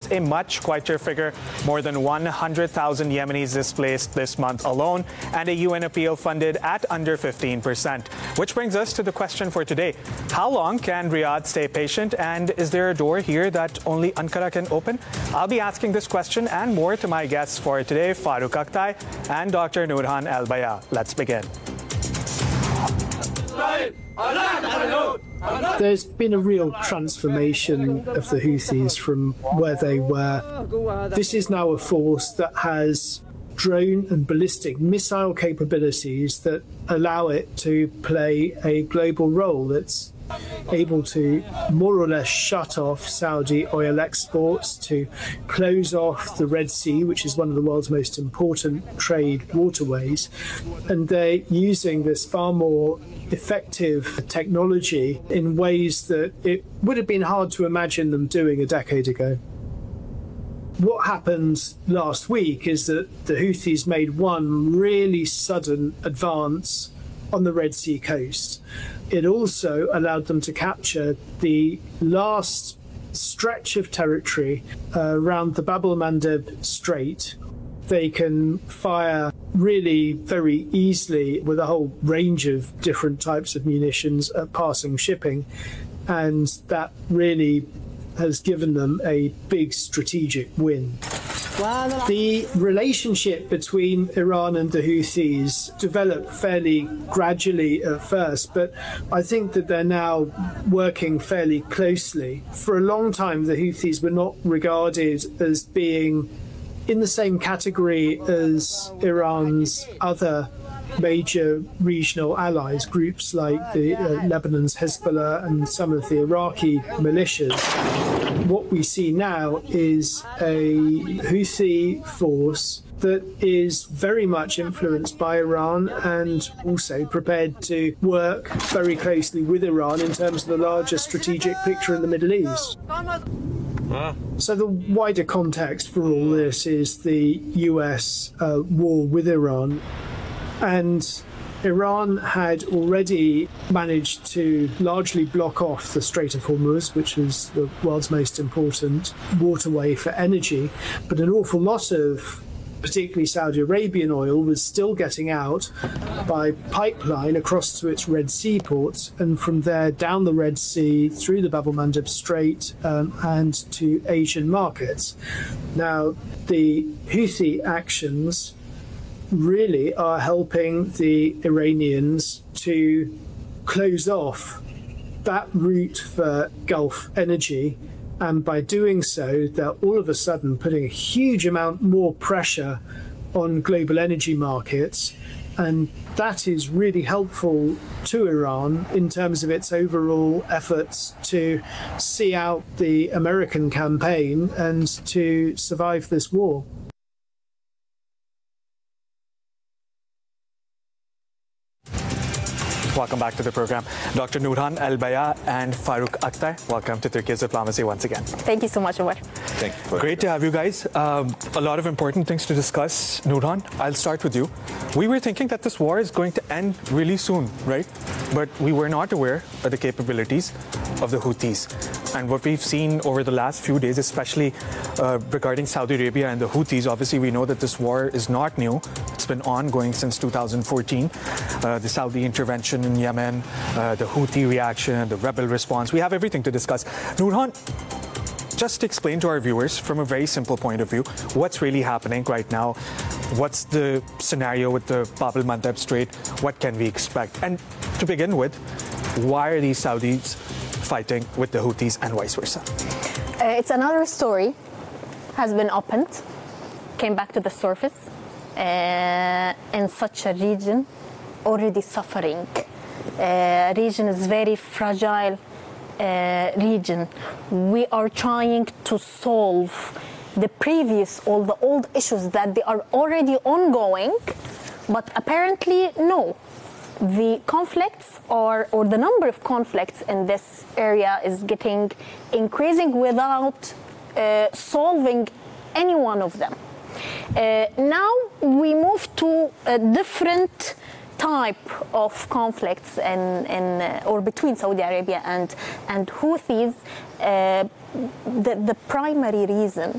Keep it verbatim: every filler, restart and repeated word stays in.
a much quieter figure, more than one hundred thousand Yemenis displaced this month alone, and a U N appeal funded at under fifteen percent. Which brings us to the question for today. How long can Riyadh stay patient, and is there a door here that only Ankara can open? I'll be asking this question and more to my guests for today, Farooq Akhtai and Doctor Noorhan Al-Baya. Let's begin. There's been a real transformation of the Houthis from where they were. This is now a force that has drone and ballistic missile capabilities that allow it to play a global role. It's able to more or less shut off Saudi oil exports, to close off the Red Sea, which is one of the world's most important trade waterways. And they're using this far more effective technology in ways that it would have been hard to imagine them doing a decade ago. What happened last week is that the Houthis made one really sudden advance on the Red Sea coast. It also allowed them to capture the last stretch of territory uh, around the Bab el-Mandeb Strait. They can fire really very easily with a whole range of different types of munitions at passing shipping, and that really has given them a big strategic win. The relationship between Iran and the Houthis developed fairly gradually at first, but I think that they're now working fairly closely. For a long time, the Houthis were not regarded as being in the same category as Iran's other major regional allies, groups like the uh, Lebanon's Hezbollah and some of the Iraqi militias. What we see now is a Houthi force that is very much influenced by Iran and also prepared to work very closely with Iran in terms of the larger strategic picture in the Middle East. So the wider context for all this is the U S uh, war with Iran. And Iran had already managed to largely block off the Strait of Hormuz, which was the world's most important waterway for energy. But an awful lot of particularly Saudi Arabian oil was still getting out by pipeline across to its Red Sea ports, and from there down the Red Sea through the Bab el-Mandeb Strait um, and to Asian markets. Now, the Houthi actions really are helping the Iranians to close off that route for Gulf energy, and by doing so they're all of a sudden putting a huge amount more pressure on global energy markets, and that is really helpful to Iran in terms of its overall efforts to see out the American campaign and to survive this war. Welcome back to the program. Doctor Noorhan Al-Baya and Farooq Akhtai, welcome to Turkey's Diplomacy once again. Thank you so much, Umar. Thank you. Great to have you guys. Um, a lot of important things to discuss. Noorhan, I'll start with you. We were thinking that this war is going to end really soon, right? But we were not aware of the capabilities of the Houthis. And what we've seen over the last few days, especially uh, regarding Saudi Arabia and the Houthis, obviously we know that this war is not new. It's been ongoing since two thousand fourteen. Uh, the Saudi intervention in Yemen, uh, the Houthi reaction, the rebel response. We have everything to discuss. Noorhan, just explain to our viewers from a very simple point of view what's really happening right now. What's the scenario with the Bab el-Mandeb Strait? What can we expect? And to begin with, why are these Saudis fighting with the Houthis and vice versa? Uh, it's another story, has been opened, came back to the surface uh, in such a region already suffering. Uh, region is very fragile uh, region. We are trying to solve the previous, all the old issues that they are already ongoing, but apparently no. The conflicts or, or the number of conflicts in this area is getting increasing without uh, solving any one of them. Uh, now we move to a different type of conflicts in, in uh, or between Saudi Arabia and and Houthis. Uh, the, the primary reason